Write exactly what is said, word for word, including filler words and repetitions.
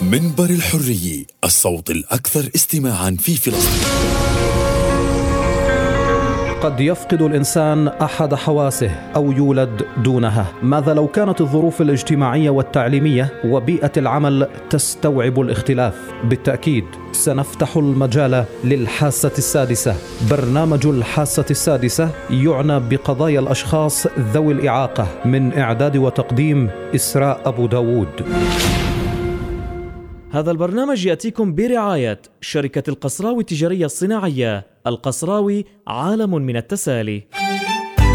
منبر الحرية، الصوت الأكثر استماعاً في فلسطين. قد يفقد الإنسان أحد حواسه أو يولد دونها. ماذا لو كانت الظروف الاجتماعية والتعليمية وبيئة العمل تستوعب الاختلاف؟ بالتأكيد سنفتح المجال للحاسة السادسة. برنامج الحاسة السادسة يعنى بقضايا الأشخاص ذوي الإعاقة. من إعداد وتقديم إسراء أبو داود. هذا البرنامج يأتيكم برعاية شركة القصراوي التجارية الصناعية. القصراوي، عالم من التسالي.